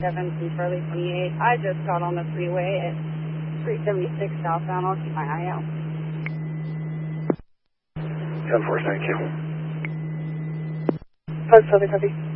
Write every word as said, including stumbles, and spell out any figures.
seven from Charlie twenty-eight. I just got on the freeway at three seventy-six southbound. I'll keep my eye out. ten four, thank you. Post, Southern copy.